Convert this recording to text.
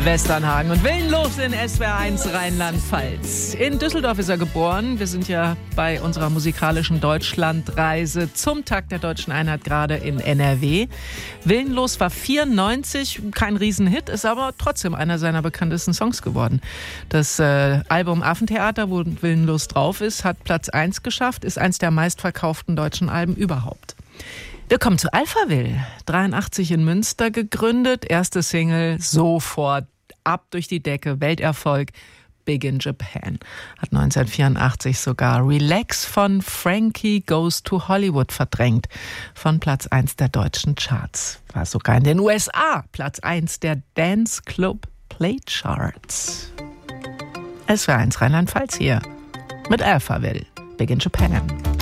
Westernhagen und Willenlos in SWR1 Rheinland-Pfalz. In Düsseldorf ist er geboren. Wir sind ja bei unserer musikalischen Deutschlandreise zum Tag der Deutschen Einheit gerade in NRW. Willenlos war 94, kein Riesenhit, ist aber trotzdem einer seiner bekanntesten Songs geworden. Das Album Affentheater, wo Willenlos drauf ist, hat Platz 1 geschafft, ist eins der meistverkauften deutschen Alben überhaupt. Wir kommen zu Alphaville, 83 in Münster gegründet, erste Single sofort ab durch die Decke, Welterfolg, Big in Japan. Hat 1984 sogar Relax von Frankie Goes to Hollywood verdrängt, von Platz 1 der deutschen Charts. War sogar in den USA Platz 1 der Dance Club Play Charts. SWR1 Rheinland-Pfalz hier mit Alphaville, Big in Japan.